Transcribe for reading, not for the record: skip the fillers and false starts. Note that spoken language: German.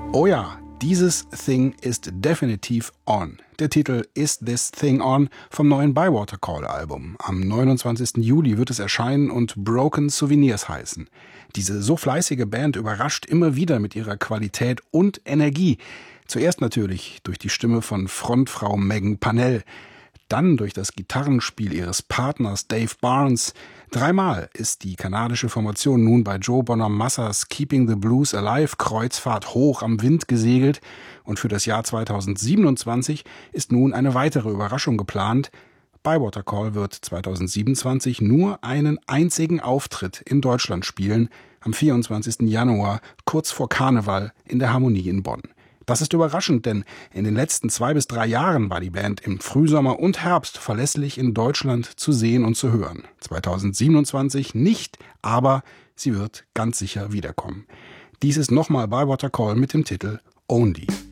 Oh ja, dieses Thing ist definitiv on. Der Titel Is This Thing On vom neuen Bywater Call Album. Am 29. Juli wird es erscheinen und Broken Souvenirs heißen. Diese so fleißige Band überrascht immer wieder mit ihrer Qualität und Energie. Zuerst natürlich durch die Stimme von Frontfrau Megan Pannell, dann durch das Gitarrenspiel ihres Partners Dave Barnes. Dreimal ist die kanadische Formation nun bei Joe Bonamassas Keeping the Blues Alive Kreuzfahrt hoch am Wind gesegelt und für das Jahr 2027 ist nun eine weitere Überraschung geplant. Bywater Call wird 2027 nur einen einzigen Auftritt in Deutschland spielen, am 24. Januar, kurz vor Karneval in der Harmonie in Bonn. Das ist überraschend, denn in den letzten 2 bis 3 Jahren war die Band im Frühsommer und Herbst verlässlich in Deutschland zu sehen und zu hören. 2027 nicht, aber sie wird ganz sicher wiederkommen. Dies ist nochmal Bywater Call mit dem Titel Only.